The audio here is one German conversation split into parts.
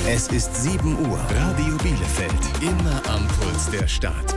Es ist 7 Uhr. Radio Bielefeld. Immer am Puls der Stadt.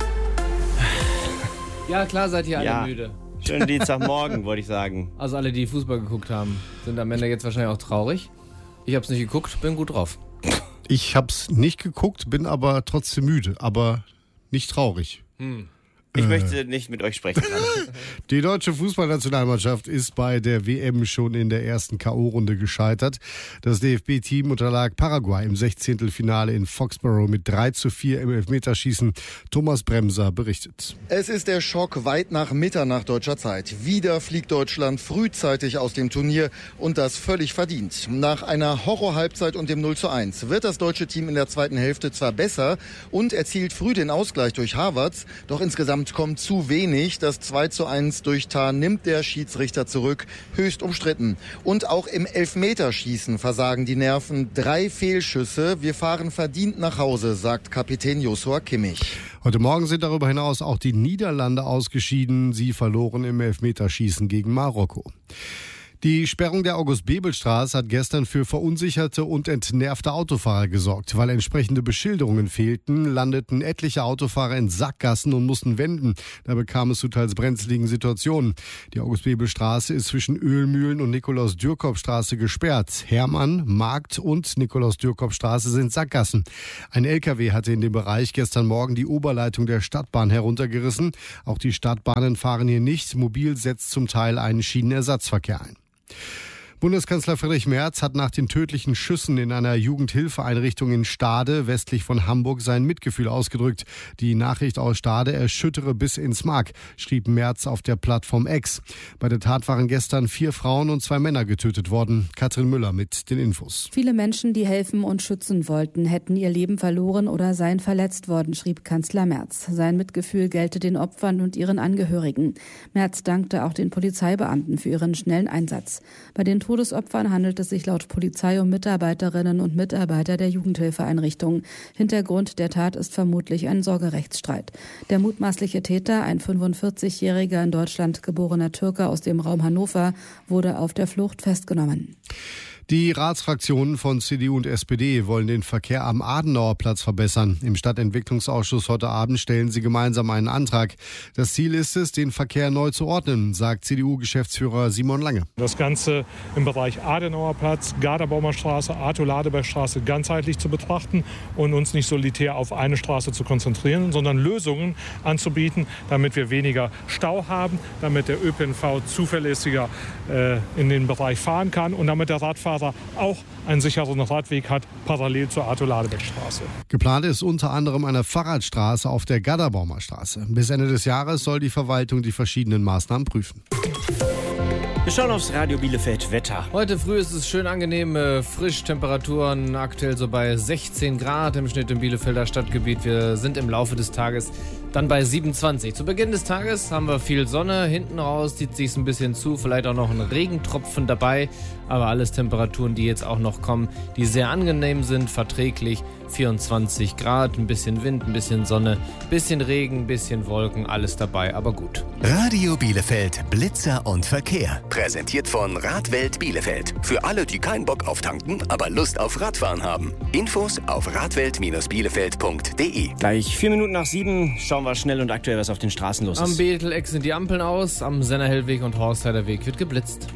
Ja, klar seid ihr alle müde. Schönen Dienstagmorgen, wollte ich sagen. Also alle, die Fußball geguckt haben, sind am Ende jetzt wahrscheinlich auch traurig. Ich hab's nicht geguckt, bin gut drauf. Ich hab's nicht geguckt, bin aber trotzdem müde, aber nicht traurig. Ich möchte nicht mit euch sprechen. Die deutsche Fußballnationalmannschaft ist bei der WM schon in der ersten K.O.-Runde gescheitert. Das DFB-Team unterlag Paraguay im 16. in Foxborough mit 3:4 im Elfmeterschießen. Thomas Bremser berichtet. Es ist der Schock weit nach Mitternacht deutscher Zeit. Wieder fliegt Deutschland frühzeitig aus dem Turnier und das völlig verdient. Nach einer Horror-Halbzeit und dem 0:1 wird das deutsche Team in der zweiten Hälfte zwar besser und erzielt früh den Ausgleich durch Havertz, doch insgesamt kommt zu wenig. Das 2:1 durch Tah nimmt der Schiedsrichter zurück. Höchst umstritten. Und auch im Elfmeterschießen versagen die Nerven. 3 Fehlschüsse. Wir fahren verdient nach Hause, sagt Kapitän Joshua Kimmich. Heute Morgen sind darüber hinaus auch die Niederlande ausgeschieden. Sie verloren im Elfmeterschießen gegen Marokko. Die Sperrung der August-Bebel-Straße hat gestern für verunsicherte und entnervte Autofahrer gesorgt. Weil entsprechende Beschilderungen fehlten, landeten etliche Autofahrer in Sackgassen und mussten wenden. Da bekam es zu teils brenzligen Situationen. Die August-Bebel-Straße ist zwischen Ölmühlen und Nikolaus-Dürkop-Straße gesperrt. Hermann, Markt und Nikolaus-Dürkop-Straße sind Sackgassen. Ein LKW hatte in dem Bereich gestern Morgen die Oberleitung der Stadtbahn heruntergerissen. Auch die Stadtbahnen fahren hier nicht. Mobil setzt zum Teil einen Schienenersatzverkehr ein. Bundeskanzler Friedrich Merz hat nach den tödlichen Schüssen in einer Jugendhilfeeinrichtung in Stade westlich von Hamburg sein Mitgefühl ausgedrückt. Die Nachricht aus Stade erschüttere bis ins Mark, schrieb Merz auf der Plattform X. Bei der Tat waren gestern 4 Frauen und 2 Männer getötet worden. Katrin Müller mit den Infos. Viele Menschen, die helfen und schützen wollten, hätten ihr Leben verloren oder seien verletzt worden, schrieb Kanzler Merz. Sein Mitgefühl gelte den Opfern und ihren Angehörigen. Merz dankte auch den Polizeibeamten für ihren schnellen Einsatz. Bei den Todesopfern handelt es sich laut Polizei um Mitarbeiterinnen und Mitarbeiter der Jugendhilfeeinrichtung. Hintergrund der Tat ist vermutlich ein Sorgerechtsstreit. Der mutmaßliche Täter, ein 45-jähriger in Deutschland geborener Türke aus dem Raum Hannover, wurde auf der Flucht festgenommen. Die Ratsfraktionen von CDU und SPD wollen den Verkehr am Adenauerplatz verbessern. Im Stadtentwicklungsausschuss heute Abend stellen sie gemeinsam einen Antrag. Das Ziel ist es, den Verkehr neu zu ordnen, sagt CDU-Geschäftsführer Simon Lange. Das Ganze im Bereich Adenauerplatz, Garderbaumer Straße, Arthur-Ladeberg-Straße ganzheitlich zu betrachten und uns nicht solitär auf eine Straße zu konzentrieren, sondern Lösungen anzubieten, damit wir weniger Stau haben, damit der ÖPNV zuverlässiger in den Bereich fahren kann und damit der Radfahrer auch einen sicheren Radweg hat, parallel zur Arthur-Ladeberg-Straße. Geplant ist unter anderem eine Fahrradstraße auf der Garderbaumer Straße. Bis Ende des Jahres soll die Verwaltung die verschiedenen Maßnahmen prüfen. Wir schauen aufs Radio Bielefeld Wetter. Heute früh ist es schön angenehm, frisch, Temperaturen aktuell so bei 16 Grad im Schnitt im Bielefelder Stadtgebiet. Wir sind im Laufe des Tages dann bei 27. Zu Beginn des Tages haben wir viel Sonne, hinten raus zieht sich ein bisschen zu, vielleicht auch noch ein Regentropfen dabei, aber alles Temperaturen, die jetzt auch noch kommen, die sehr angenehm sind, verträglich. 24 Grad, ein bisschen Wind, ein bisschen Sonne, ein bisschen Regen, ein bisschen Wolken, alles dabei, aber gut. Radio Bielefeld, Blitzer und Verkehr. Präsentiert von Radwelt Bielefeld. Für alle, die keinen Bock auf tanken, aber Lust auf Radfahren haben. Infos auf radwelt-bielefeld.de. Gleich 4 Minuten nach 7 schauen wir schnell und aktuell, was auf den Straßen los ist. Am Bethel-Eck sind die Ampeln aus, am Sennerhellweg und Horstheider Weg wird geblitzt.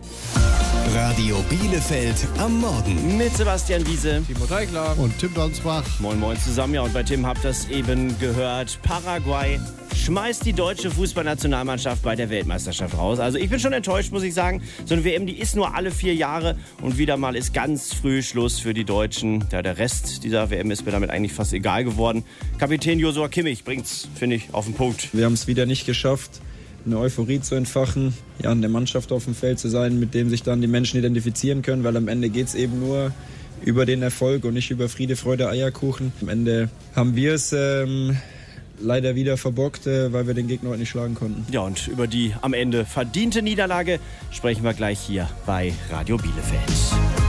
Radio Bielefeld am Morgen. Mit Sebastian Wiese. Timo Teigler. Und Tim Donsbach. Moin Moin zusammen. Ja, und bei Tim habt ihr es eben gehört. Paraguay schmeißt die deutsche Fußballnationalmannschaft bei der Weltmeisterschaft raus. Also ich bin schon enttäuscht, muss ich sagen. So eine WM, die ist nur alle 4 Jahre und wieder mal ist ganz früh Schluss für die Deutschen. Ja, der Rest dieser WM ist mir damit eigentlich fast egal geworden. Kapitän Joshua Kimmich bringt's, finde ich, auf den Punkt. Wir haben es wieder nicht geschafft, eine Euphorie zu entfachen, ja, eine Mannschaft auf dem Feld zu sein, mit dem sich dann die Menschen identifizieren können, weil am Ende geht es eben nur über den Erfolg und nicht über Friede, Freude, Eierkuchen. Am Ende haben wir es leider wieder verbockt, weil wir den Gegner heute nicht schlagen konnten. Ja, und über die am Ende verdiente Niederlage sprechen wir gleich hier bei Radio Bielefeld.